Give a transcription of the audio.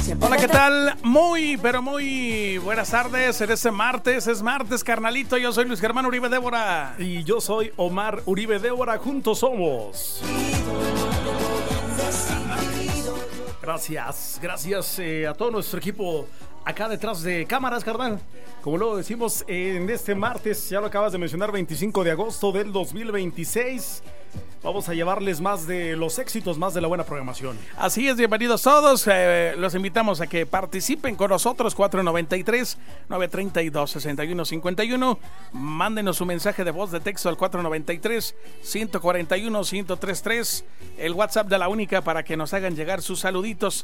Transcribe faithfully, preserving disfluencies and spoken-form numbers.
Hola, ¿qué tal? Muy, pero muy buenas tardes. En este martes, es martes, carnalito. Yo soy Luis Germán Uribe Débora. Y yo soy Omar Uribe Débora. Juntos somos. Gracias, gracias eh, a todo nuestro equipo acá detrás de cámaras, carnal. Como luego decimos, en este martes, ya lo acabas de mencionar, veinticinco de agosto del dos mil veintiséis. Vamos a llevarles más de los éxitos, más de la buena programación. Así es, bienvenidos todos. Eh, los invitamos a que participen con nosotros. Cuatro noventa y tres, nueve treinta y dos, sesenta y uno cincuenta y uno. Mándenos un mensaje de voz de texto al cuatro noventa y tres, ciento cuarenta y uno, ciento treinta y tres. El WhatsApp de la única para que nos hagan llegar sus saluditos.